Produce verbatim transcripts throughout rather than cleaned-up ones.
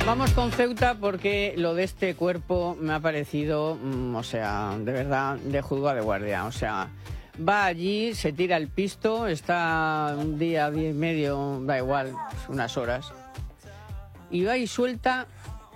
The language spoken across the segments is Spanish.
Vamos con Ceuta porque lo de este cuerpo me ha parecido, mm, o sea, de verdad, de juzgado de guardia. O sea, va allí, se tira el pisto, está un día, día y medio, da igual, unas horas, y va y suelta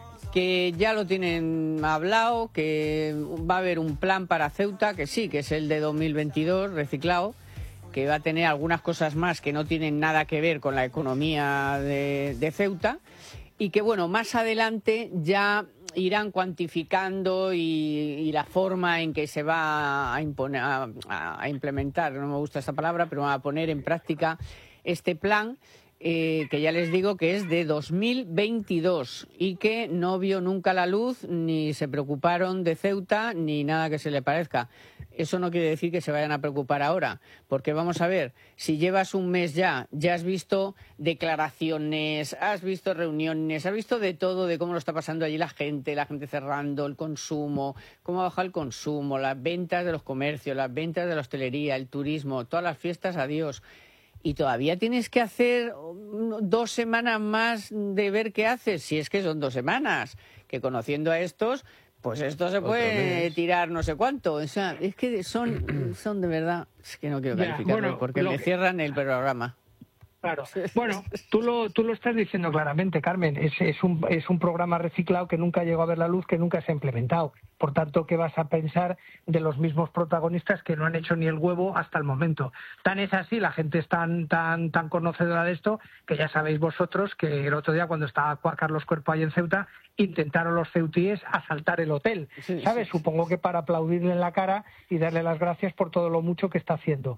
que ya lo tienen hablado, que va a haber un plan para Ceuta, que sí, que es el de dos mil veintidós, reciclado, que va a tener algunas cosas más que no tienen nada que ver con la economía de, de Ceuta, y que, bueno, más adelante ya irán cuantificando y, y la forma en que se va a, imponer, a, a implementar, no me gusta esta palabra, pero a poner en práctica este plan, eh, que ya les digo que es de dos mil veintidós y que no vio nunca la luz, ni se preocuparon de Ceuta, ni nada que se le parezca. Eso no quiere decir que se vayan a preocupar ahora, porque vamos a ver, si llevas un mes ya, ya has visto declaraciones, has visto reuniones, has visto de todo, de cómo lo está pasando allí la gente, la gente cerrando, el consumo, cómo ha bajado el consumo, las ventas de los comercios, las ventas de la hostelería, el turismo, todas las fiestas, adiós. Y todavía tienes que hacer dos semanas más de ver qué haces, si es que son dos semanas, que conociendo a estos, pues esto se puede tirar no sé cuánto. O sea, es que son, son de verdad, es que no quiero calificarlo, bueno, porque me que... cierran el programa. Claro. Bueno, tú lo, tú lo estás diciendo claramente, Carmen. Es, es, un, es un programa reciclado que nunca llegó a ver la luz, que nunca se ha implementado. Por tanto, ¿qué vas a pensar de los mismos protagonistas que no han hecho ni el huevo hasta el momento? Tan es así, la gente es tan, tan, tan conocedora de esto, que ya sabéis vosotros que el otro día, cuando estaba Carlos Cuerpo ahí en Ceuta, intentaron los ceutíes asaltar el hotel, sí, ¿sabes? Sí, sí. Supongo que para aplaudirle en la cara y darle las gracias por todo lo mucho que está haciendo.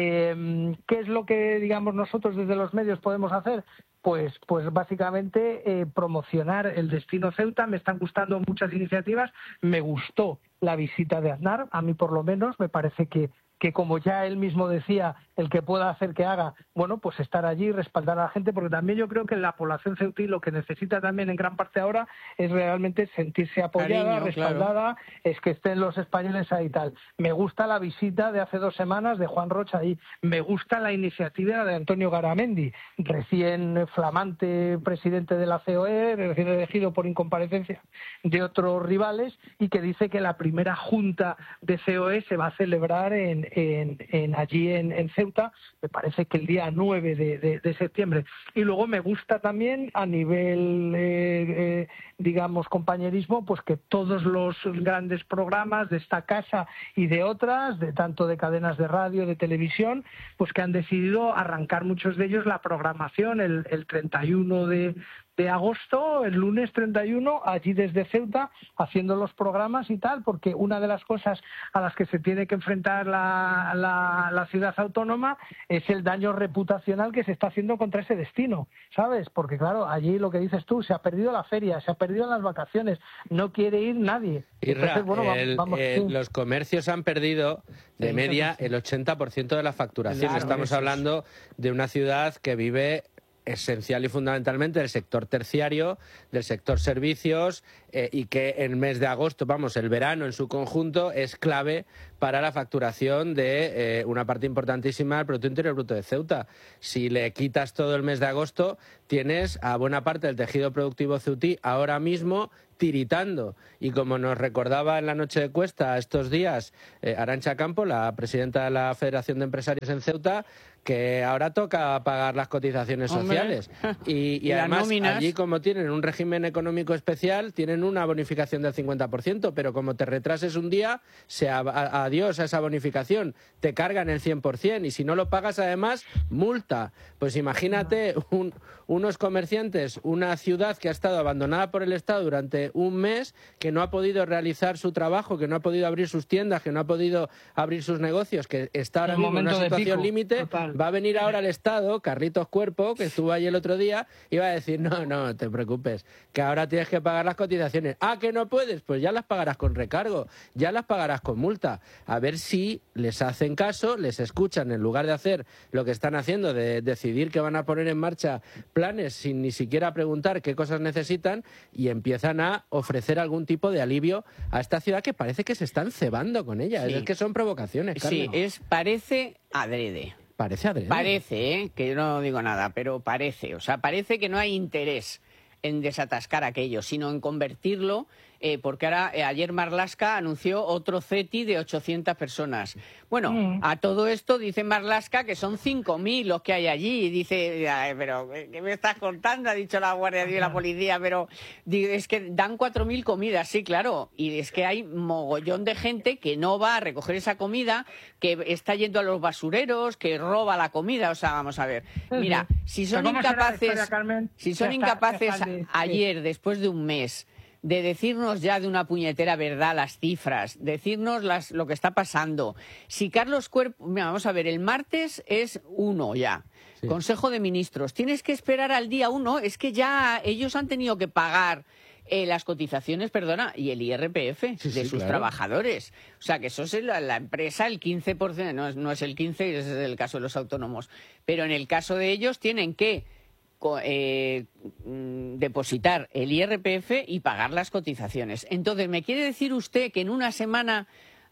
Eh, ¿Qué es lo que, digamos, nosotros desde los medios podemos hacer? Pues, pues básicamente eh, promocionar el destino Ceuta. Me están gustando muchas iniciativas. Me gustó la visita de Aznar, a mí por lo menos, me parece que que como ya él mismo decía, el que pueda hacer que haga, bueno, pues estar allí y respaldar a la gente, porque también yo creo que la población ceutí lo que necesita también en gran parte ahora es realmente sentirse apoyada, Cariño, respaldada, claro. Es que estén los españoles ahí y tal. Me gusta la visita de hace dos semanas de Juan Rocha ahí, me gusta la iniciativa de Antonio Garamendi, recién flamante presidente de la C O E, recién elegido por incomparecencia de otros rivales, y que dice que la primera junta de C O E se va a celebrar en En, en allí en, en Ceuta, me parece que el día nueve de, de, de septiembre. Y luego me gusta también a nivel, eh, eh, digamos, compañerismo, pues que todos los grandes programas de esta casa y de otras, de tanto de cadenas de radio, de televisión, pues que han decidido arrancar muchos de ellos la programación el, el treinta y uno de de agosto, el lunes treinta y uno, allí desde Ceuta, haciendo los programas y tal, porque una de las cosas a las que se tiene que enfrentar la, la, la ciudad autónoma es el daño reputacional que se está haciendo contra ese destino, ¿sabes? Porque claro, allí lo que dices tú, se ha perdido la feria, se ha perdido las vacaciones, no quiere ir nadie. Irra, Entonces, bueno, el, vamos, eh, sí. Los comercios han perdido de media el ochenta por ciento de la facturación. Claro, Estamos hablando de una ciudad que vive esencial y fundamentalmente del sector terciario, del sector servicios, eh, y que en el mes de agosto, vamos, el verano en su conjunto es clave para la facturación de eh, una parte importantísima del Producto Interior Bruto de Ceuta. Si le quitas todo el mes de agosto, tienes a buena parte del tejido productivo ceutí ahora mismo tiritando. Y como nos recordaba en la noche de Cuesta estos días eh, Arantxa Campo, la presidenta de la Federación de Empresarios en Ceuta, que ahora toca pagar las cotizaciones Hombre. sociales. Y, y, y además allí, como tienen un régimen económico especial, tienen una bonificación del cincuenta por ciento, pero como te retrases un día, se a, a, adiós a esa bonificación, te cargan el cien por ciento, y si no lo pagas además, multa. Pues imagínate un, unos comerciantes, una ciudad que ha estado abandonada por el Estado durante un mes, que no ha podido realizar su trabajo, que no ha podido abrir sus tiendas, que no ha podido abrir sus negocios, que está ahora mismo en una situación límite. Va a venir ahora el Estado, Carlitos Cuerpo, que estuvo allí el otro día, y va a decir, no, no te preocupes, que ahora tienes que pagar las cotizaciones. Ah, que no puedes, pues ya las pagarás con recargo, ya las pagarás con multa. A ver si les hacen caso, les escuchan, en lugar de hacer lo que están haciendo, de decidir que van a poner en marcha planes sin ni siquiera preguntar qué cosas necesitan, y empiezan a ofrecer algún tipo de alivio a esta ciudad que parece que se están cebando con ella. Sí. Es que son provocaciones, Carmen. Sí, es, parece adrede. Parece adrede. Parece, ¿eh? Que yo no digo nada, pero parece. O sea, parece que no hay interés en desatascar aquello, sino en convertirlo, eh, porque ahora eh, ayer Marlaska anunció otro CETI de ochocientas personas. Bueno, mm. a todo esto dice Marlaska que son cinco mil los que hay allí, y dice, pero ¿qué me estás contando? Ha dicho la Guardia Civil y la policía, pero es que dan cuatro mil comidas, sí, claro, y es que hay mogollón de gente que no va a recoger esa comida, que está yendo a los basureros, que roba la comida, o sea, vamos a ver, mira, si son incapaces, historia, si son incapaces ayer, después de un mes, de decirnos ya de una puñetera verdad las cifras, decirnos las, lo que está pasando. Si Carlos Cuerpo, mira, vamos a ver, el martes es uno ya, sí. Consejo de Ministros, tienes que esperar al día uno, es que ya ellos han tenido que pagar eh, las cotizaciones, perdona, y el I R P F sí, de sí, sus claro. trabajadores. O sea, que eso es la, la empresa, el quince por ciento, no es, no es el quince por ciento, ese es el caso de los autónomos, pero en el caso de ellos tienen que Eh, depositar el I R P F y pagar las cotizaciones. Entonces, ¿me quiere decir usted que en una semana,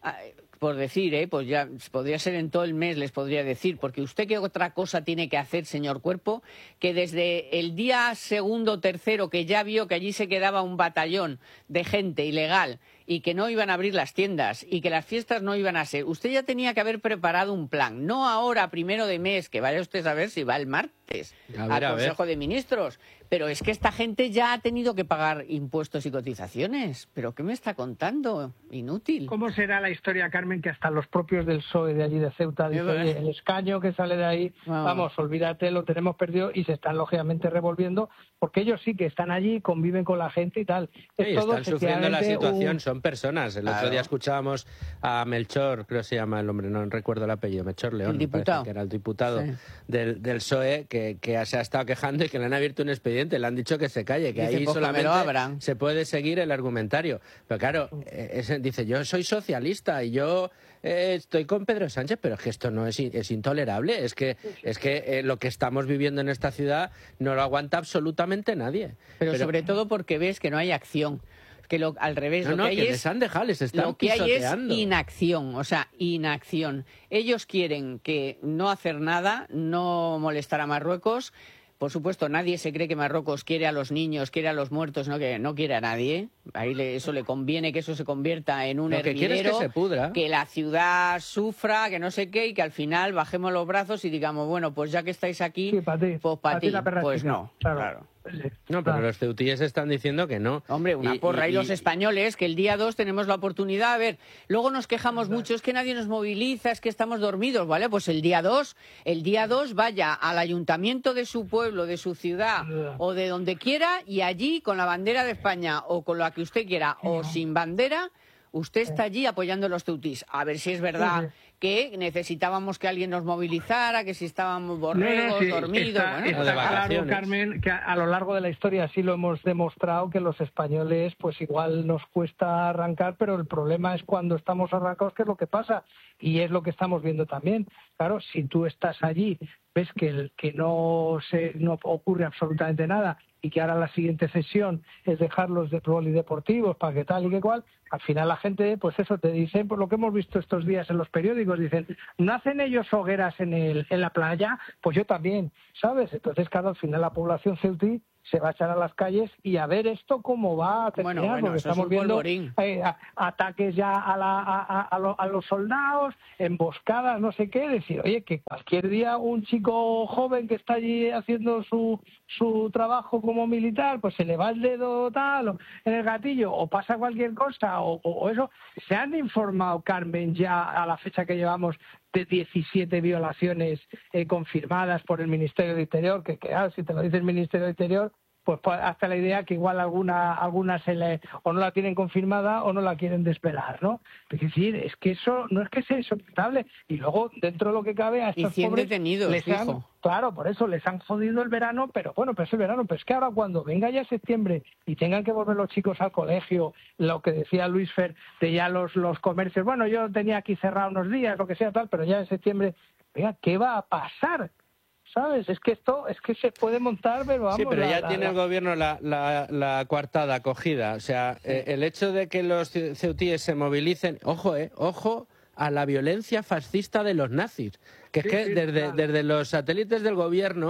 por decir, eh, pues ya podría ser en todo el mes, les podría decir, porque usted qué otra cosa tiene que hacer, señor Cuerpo, que desde el día segundo o tercero que ya vio que allí se quedaba un batallón de gente ilegal y que no iban a abrir las tiendas y que las fiestas no iban a ser, usted ya tenía que haber preparado un plan, no ahora, primero de mes, que vaya usted a ver si va el martes a ver, al Consejo de Ministros, pero es que esta gente ya ha tenido que pagar impuestos y cotizaciones. ¿Pero qué me está contando? Inútil. ¿Cómo será la historia, Carmen, que hasta los propios del P S O E de allí de Ceuta dicen, oye, el escaño que sale de ahí, wow. vamos, olvídate, lo tenemos perdido, y se están lógicamente revolviendo, porque ellos sí que están allí, conviven con la gente y tal. Es sí, todo están sufriendo la situación, un... son personas. El claro. otro día escuchábamos a Melchor, creo que se llama el hombre, no recuerdo el apellido, Melchor León, el diputado. que era el diputado sí. del, del P S O E, que, que se ha estado quejando y que le han abierto un expediente, le han dicho que se calle, que dice, ahí solamente se puede seguir el argumentario. Pero claro, es, dice, yo soy socialista y yo eh, estoy con Pedro Sánchez, pero es que esto no es, es intolerable, es que, es que eh, lo que estamos viviendo en esta ciudad no lo aguanta absolutamente nadie. Pero, pero sobre todo porque ves que no hay acción. Que lo, al revés, no, lo no, que hay que es, les han dejado, les están lo que pisoteando. hay es inacción, o sea, inacción. Ellos quieren que no hacer nada, no molestar a Marruecos. Por supuesto, nadie se cree que Marruecos quiere a los niños, quiere a los muertos, no, que no quiere a nadie. Ahí le, eso le conviene, que eso se convierta en un lo que hervidero, quiere es que se pudra, que la ciudad sufra, que no sé qué, y que al final bajemos los brazos y digamos, bueno, pues ya que estáis aquí, sí, pa ti, pues para pa ti. ti Pues no, claro. claro. No, pero los ceutíes están diciendo que no. Hombre, una y, porra. Y, y los españoles, que el día dos tenemos la oportunidad. A ver, luego nos quejamos mucho, es que nadie nos moviliza, es que estamos dormidos, ¿vale? Pues el día dos, el día dos vaya al ayuntamiento de su pueblo, de su ciudad o de donde quiera, y allí con la bandera de España o con la que usted quiera o sin bandera, usted está allí apoyando a los ceutís. A ver si es verdad que necesitábamos que alguien nos movilizara, que si estábamos borregos, no, no, sí, dormidos... Está, bueno, está claro, Carmen, que a, a lo largo de la historia así lo hemos demostrado, que los españoles pues igual nos cuesta arrancar, pero el problema es cuando estamos arrancados, que es lo que pasa, y es lo que estamos viendo también. Claro, si tú estás allí, ves que, el, que no, se, no ocurre absolutamente nada, y que ahora la siguiente sesión es dejarlos de polideportivos para que tal y que cual, al final la gente, pues eso, te dicen, por lo que hemos visto estos días en los periódicos, dicen, ¿no hacen ellos hogueras en, el, en la playa? Pues yo también, ¿sabes? Entonces, claro, al final la población ceutí se va a echar a las calles y a ver esto cómo va a terminar, bueno, bueno, porque estamos viendo eh, a, ataques ya a, la, a, a, a, lo, a los soldados, emboscadas, no sé qué, decir, oye, que cualquier día un chico joven que está allí haciendo su, su trabajo como militar, pues se le va el dedo tal, o en el gatillo, o pasa cualquier cosa, o, o, o eso. Se han informado, Carmen, ya a la fecha que llevamos, de diecisiete violaciones eh, confirmadas por el Ministerio de Interior, que claro, si te lo dice el Ministerio de Interior, pues hasta la idea que igual alguna alguna se le o no la tienen confirmada o no la quieren desvelar, ¿no? Es decir, es que eso no es que sea insoportable. Y luego, dentro de lo que cabe, a estos y cien pobres detenidos, les han, fijo. Claro, por eso les han jodido el verano, pero bueno, pero es el verano. Pero es que ahora cuando venga ya septiembre y tengan que volver los chicos al colegio, lo que decía Luis Fer, de ya los, los comercios, bueno, yo tenía aquí cerrado unos días, lo que sea tal, pero ya en septiembre, venga, ¿qué va a pasar? ¿Sabes? Es que esto, es que se puede montar, pero vamos... Sí, pero la, ya la, tiene la... el gobierno la, la, la coartada cogida. O sea, sí. eh, el hecho de que los ceutíes se movilicen... Ojo, eh, ojo a la violencia fascista de los nazis. Que sí, es que sí, desde, claro. desde los satélites del gobierno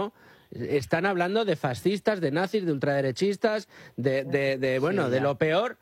están hablando de fascistas, de nazis, de ultraderechistas, de, de, de bueno, sí, de lo peor.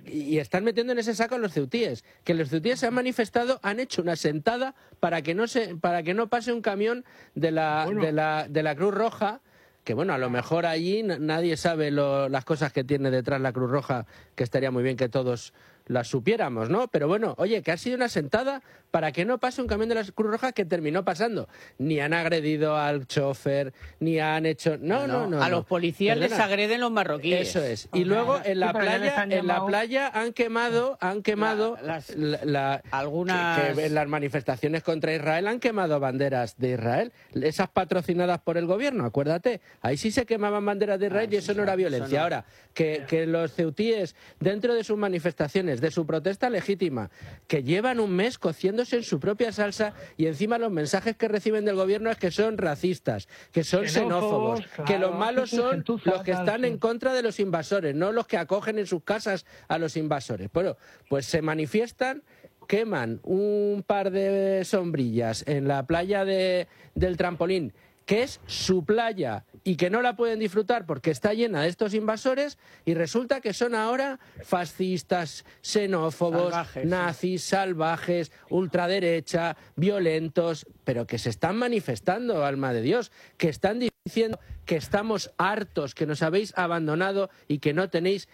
Y están metiendo en ese saco a los ceutíes, que los ceutíes se han manifestado, han hecho una sentada para que no se, para que no pase un camión de la, bueno. de la, de la Cruz Roja, que bueno, a lo mejor allí nadie sabe lo, las cosas que tiene detrás la Cruz Roja, que estaría muy bien que todos las supiéramos, ¿no? Pero bueno, oye, que ha sido una sentada para que no pase un camión de la Cruz Roja, que terminó pasando. Ni han agredido al chofer, ni han hecho... No, no, no. no a no. los policías Perdona. les agreden los marroquíes. Eso es. Y luego en la playa, en la playa han quemado, han quemado la, las, la, la, algunas... Que, que en las manifestaciones contra Israel han quemado banderas de Israel, esas patrocinadas por el gobierno, acuérdate. Ahí sí se quemaban banderas de Israel ah, y eso sí, no era violencia. No. Ahora, que, que los ceutíes, dentro de sus manifestaciones, de su protesta legítima, que llevan un mes cociéndose en su propia salsa y encima los mensajes que reciben del gobierno es que son racistas, que son xenófobos, claro, que los malos son los que están en contra de los invasores, no los que acogen en sus casas a los invasores. Bueno, pues se manifiestan, queman un par de sombrillas en la playa de, del Trampolín, que es su playa y que no la pueden disfrutar porque está llena de estos invasores, y resulta que son ahora fascistas, xenófobos, salvajes, nazis, sí. salvajes, ultraderecha, violentos, pero que se están manifestando, alma de Dios, que están diciendo que estamos hartos, que nos habéis abandonado y que no tenéis...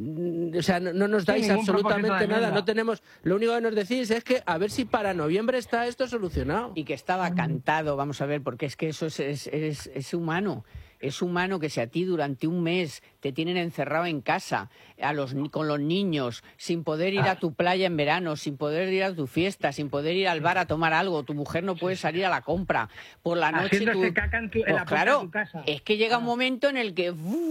O sea, no, no nos dais sí, absolutamente nada, no tenemos... Lo único que nos decís es que a ver si para noviembre está esto solucionado. Y que estaba cantado, vamos a ver, porque es que eso es, es, es, es humano. Es humano que si a ti durante un mes te tienen encerrado en casa, a los, con los niños, sin poder ir a tu playa en verano, sin poder ir a tu fiesta, sin poder ir al bar a tomar algo, tu mujer no puede salir a la compra, por la noche tú... caca en tu, en pues la claro, de tu casa. Es que llega un momento en el que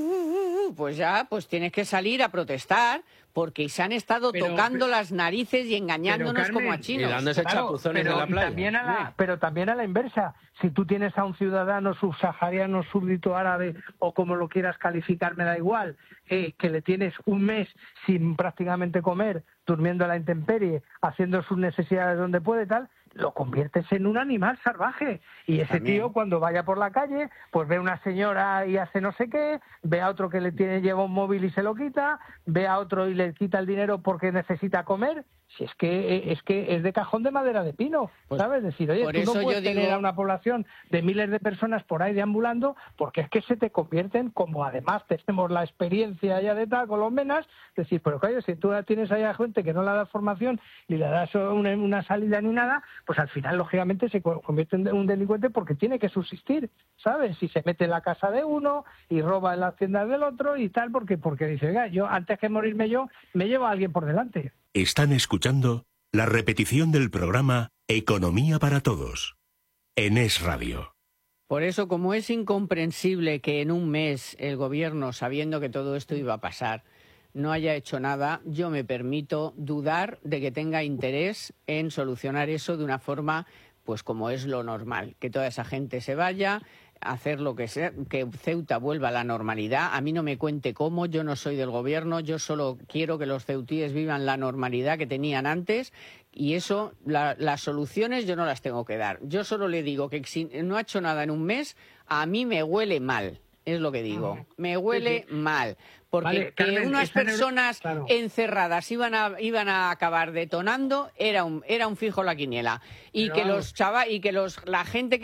pues ya pues tienes que salir a protestar, porque se han estado pero, tocando pero, las narices y engañándonos pero, Carmen, como a chinos. Y dándose claro, chapuzones pero, en la playa. También a la, pero también a la inversa. Si tú tienes a un ciudadano subsahariano, súbdito árabe, o como lo quieras calificar, me da igual, eh, que le tienes un mes sin prácticamente comer, durmiendo a la intemperie, haciendo sus necesidades donde puede, tal, lo conviertes en un animal salvaje. Y ese También. tío, cuando vaya por la calle, pues ve a una señora y hace no sé qué, ve a otro que le tiene lleva un móvil y se lo quita, ve a otro y le quita el dinero porque necesita comer. Si es que es que es de cajón de madera de pino, pues, ¿sabes? Es decir, oye, tú no puedes tener digo... a una población de miles de personas por ahí deambulando, porque es que se te convierten, como además tenemos la experiencia ya de tal con los menas, decir, pero claro, si tú tienes ahí a gente que no le das formación ni le das una, una salida ni nada, pues al final, lógicamente, se convierte en un delincuente porque tiene que subsistir, ¿sabes? Si se mete en la casa de uno y roba en las tiendas del otro y tal, porque porque dice, oiga, yo antes que morirme yo, me llevo a alguien por delante. Están escuchando la repetición del programa Economía para Todos, en Es Radio. Por eso, como es incomprensible que en un mes el gobierno, sabiendo que todo esto iba a pasar, no haya hecho nada, yo me permito dudar de que tenga interés en solucionar eso de una forma, pues como es lo normal, que toda esa gente se vaya, hacer lo que sea, que Ceuta vuelva a la normalidad. A mí no me cuente cómo, yo no soy del gobierno, yo solo quiero que los ceutíes vivan la normalidad que tenían antes, y eso, la, las soluciones yo no las tengo que dar. Yo solo le digo que si no ha hecho nada en un mes, a mí me huele mal. Es lo que digo, ah, me huele sí, sí. mal, porque vale, que Carmen, unas personas claro. encerradas iban a iban a acabar detonando era un era un fijo la quiniela, y Pero que vamos. los chava y que los la gente que